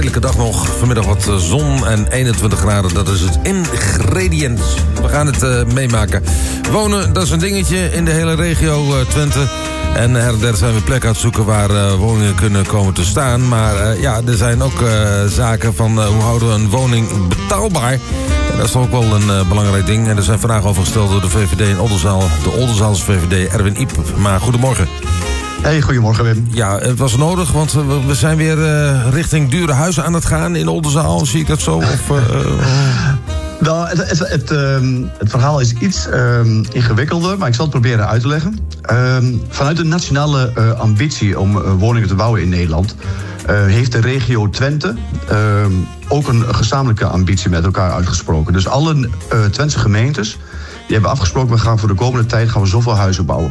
redelijke dag nog. Vanmiddag wat zon en 21 graden. Dat is het ingrediënt. We gaan het meemaken. Wonen, dat is een dingetje in de hele regio Twente. En er zijn we plekken aan het zoeken waar woningen kunnen komen te staan. Maar er zijn ook zaken van hoe houden we een woning betaalbaar. En dat is toch ook wel een belangrijk ding. En er zijn vragen over gesteld door de VVD in Oldenzaal. De Oldenzaalse VVD, Erwin Iep. Maar goedemorgen. Hey, goedemorgen Wim. Ja, het was nodig, want we zijn weer richting dure huizen aan het gaan in Oldenzaal. Zie ik dat zo? Nou, het verhaal is iets ingewikkelder, maar ik zal het proberen uit te leggen. Vanuit de nationale ambitie om woningen te bouwen in Nederland heeft de regio Twente ook een gezamenlijke ambitie met elkaar uitgesproken. Dus alle Twentse gemeentes die hebben afgesproken, we gaan voor de komende tijd zoveel huizen bouwen.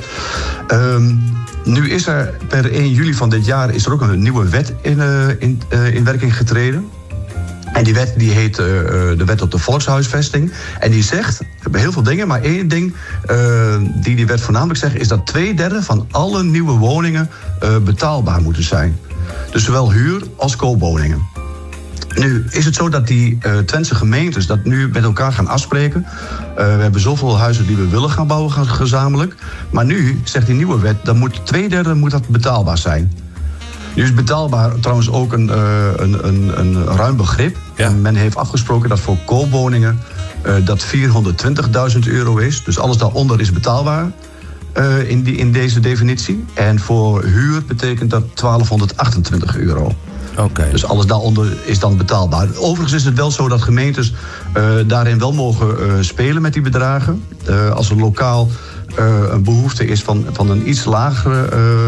Nu is er per 1 juli van dit jaar is er ook een nieuwe wet in werking getreden. En die wet die heet de wet op de volkshuisvesting. En die zegt heel veel dingen, maar één ding die wet voornamelijk zegt is dat 2/3 van alle nieuwe woningen betaalbaar moeten zijn. Dus zowel huur- als koopwoningen. Nu is het zo dat die Twentse gemeentes dat nu met elkaar gaan afspreken. We hebben zoveel huizen die we willen gaan bouwen gezamenlijk. Maar nu zegt die nieuwe wet, dan moet 2/3 moet dat betaalbaar zijn. Nu is betaalbaar trouwens ook een ruim begrip. Ja. En men heeft afgesproken dat voor koopwoningen dat €420.000 is. Dus alles daaronder is betaalbaar in deze definitie. En voor huur betekent dat €1228. Okay. Dus alles daaronder is dan betaalbaar. Overigens is het wel zo dat gemeentes daarin wel mogen spelen met die bedragen. Als er lokaal een behoefte is van een iets lagere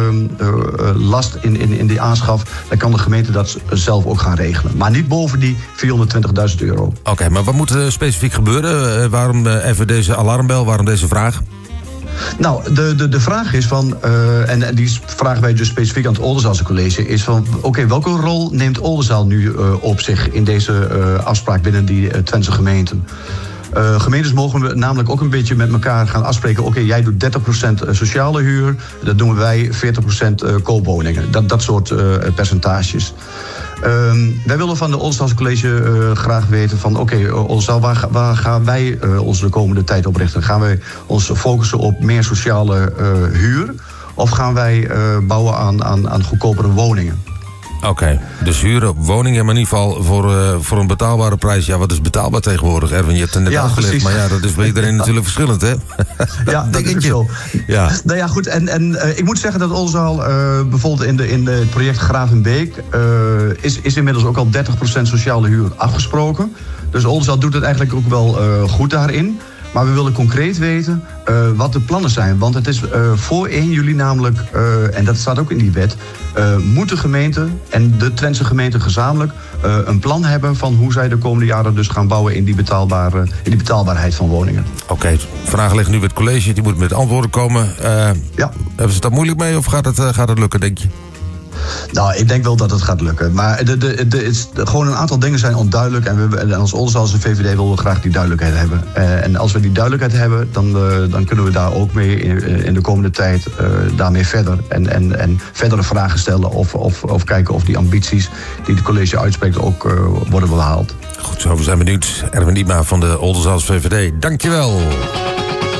last in die aanschaf, dan kan de gemeente dat zelf ook gaan regelen. Maar niet boven die €420.000. Oké, maar wat moet er specifiek gebeuren? Waarom even deze alarmbel, waarom deze vraag? Nou, de vraag is van, en die vragen wij dus specifiek aan het Oldenzaalse college, is van, oké, welke rol neemt Oldenzaal nu op zich in deze afspraak binnen die Twentse gemeenten? Gemeentes mogen namelijk ook een beetje met elkaar gaan afspreken. Oké, jij doet 30% sociale huur, dat doen wij 40% koopwoningen. Dat soort percentages. Wij willen van de Oldenzaalse college graag weten van, oké, Oldenzaal, waar gaan wij ons de komende tijd op richten? Gaan wij ons focussen op meer sociale huur? Of gaan wij bouwen aan goedkopere woningen? Oké, dus huren op woningen, maar in ieder geval voor een betaalbare prijs. Ja, wat is betaalbaar tegenwoordig, Erwin? Je hebt het net uitgelegd, precies. Maar ja, dat is bij iedereen natuurlijk verschillend, hè? Ja, dat is zo. Ja. Nou ja, goed, en ik moet zeggen dat Oldenzaal bijvoorbeeld in het project Gravenbeek is inmiddels ook al 30% sociale huur afgesproken. Dus Oldenzaal doet het eigenlijk ook wel goed daarin. Maar we willen concreet weten wat de plannen zijn. Want het is voor 1 juli namelijk, en dat staat ook in die wet, moet de gemeente en de Twentse gemeente gezamenlijk een plan hebben van hoe zij de komende jaren dus gaan bouwen in die betaalbaarheid van woningen. Oké, de vraag ligt nu bij het college, die moet met antwoorden komen. Ja. Hebben ze het daar moeilijk mee of gaat het lukken, denk je? Nou, ik denk wel dat het gaat lukken. Maar gewoon een aantal dingen zijn onduidelijk. En als Oldenzaalse VVD willen we graag die duidelijkheid hebben. En als we die duidelijkheid hebben, dan kunnen we daar ook mee in de komende tijd daarmee verder. En verdere vragen stellen of kijken of die ambities die het college uitspreekt ook worden behaald. Goed zo, we zijn benieuwd. Erwin Diepma van de Oldenzaalse VVD. Dankjewel.